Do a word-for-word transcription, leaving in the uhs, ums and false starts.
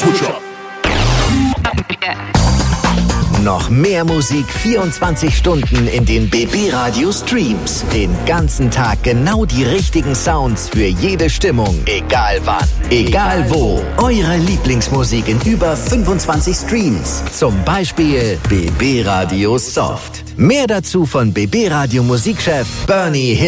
Switch up. Noch mehr Musik vierundzwanzig Stunden in den B B Radio Streams. Den ganzen Tag genau die richtigen Sounds für jede Stimmung. Egal wann, egal wo. Eure Lieblingsmusik in über fünfundzwanzig Streams. Zum Beispiel B B Radio Soft. Mehr dazu von B B Radio Musikchef Bernie Hill.